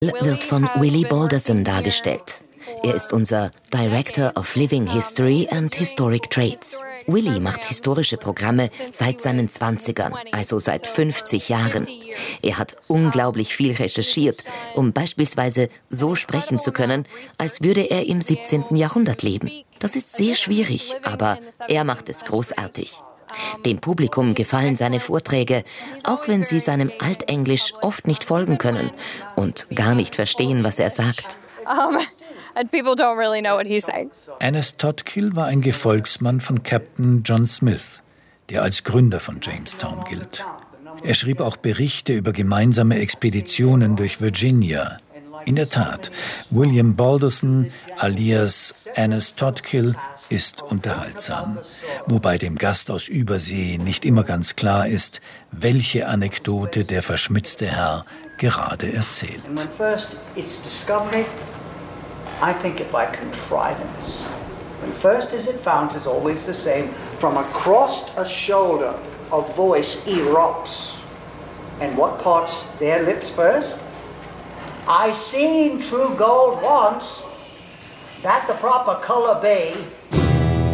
wird von Willie Balderson dargestellt. Er ist unser Director of Living History and Historic Traits. Willie macht historische Programme seit seinen 20ern, also seit 50 Jahren. Er hat unglaublich viel recherchiert, um beispielsweise so sprechen zu können, als würde er im 17. Jahrhundert leben. Das ist sehr schwierig, aber er macht es großartig. Dem Publikum gefallen seine Vorträge, auch wenn sie seinem Altenglisch oft nicht folgen können und gar nicht verstehen, was er sagt. Ernest Totkill war ein Gefolgsmann von Captain John Smith, der als Gründer von Jamestown gilt. Er schrieb auch Berichte über gemeinsame Expeditionen durch Virginia. In der Tat, William Balderson alias Ernest Totkill ist unterhaltsam, wobei dem Gast aus Übersee nicht immer ganz klar ist, welche Anekdote der verschmitzte Herr gerade erzählt. I think it by contrivance. When first is it found, 'tis always the same. From across a shoulder, a voice erupts. And what parts their lips first? I seen true gold once, that the proper color be.